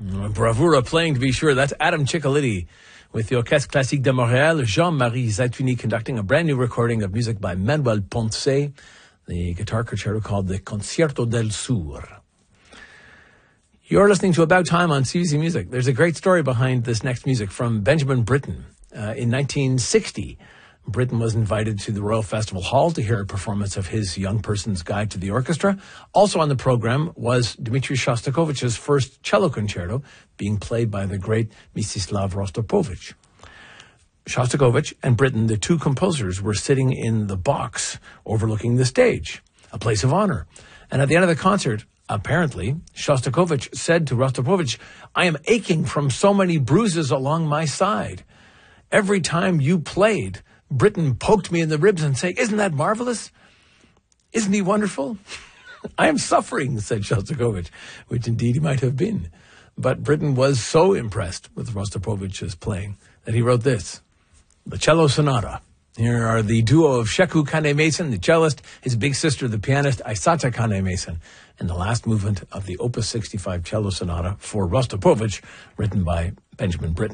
Bravura playing, to be sure. That's Adam Ciccoliti with the Orchestre Classique de Montréal. Jean-Marie Zaituni conducting a brand new recording of music by Manuel Ponce, the guitar concerto called the Concierto del Sur. You're listening to About Time on CBC Music. There's a great story behind this next music from Benjamin Britten. In 1960, Britten was invited to the Royal Festival Hall to hear a performance of his Young Person's Guide to the Orchestra. Also on the program was Dmitri Shostakovich's first cello concerto, being played by the great Mstislav Rostropovich. Shostakovich and Britten, the two composers, were sitting in the box overlooking the stage, a place of honor. And at the end of the concert, apparently, Shostakovich said to Rostropovich, "I am aching from so many bruises along my side. Every time you played, Britten poked me in the ribs and said, 'Isn't that marvelous? Isn't he wonderful?' I am suffering," said Shostakovich, which indeed he might have been. But Britten was so impressed with Rostropovich's playing that he wrote this, the Cello Sonata. Here are the duo of Sheku Kane-Mason, the cellist, his big sister, the pianist, Aisata Kane-Mason, and the last movement of the Opus 65 Cello Sonata for Rostropovich, written by Benjamin Britten.